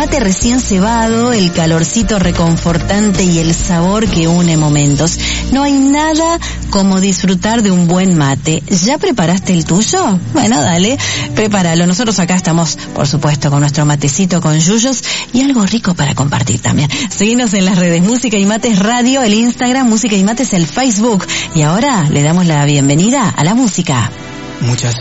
mate recién cebado, el calorcito reconfortante y el sabor que une momentos. No hay nada como disfrutar de un buen mate. ¿Ya preparaste el tuyo? Bueno, dale, prepáralo. Nosotros acá estamos, por supuesto, con nuestro matecito con yuyos y algo rico para compartir también. Seguinos en las redes Música y Mates Radio, el Instagram, Música y Mates el Facebook. Y ahora le damos la bienvenida a la música. Muchas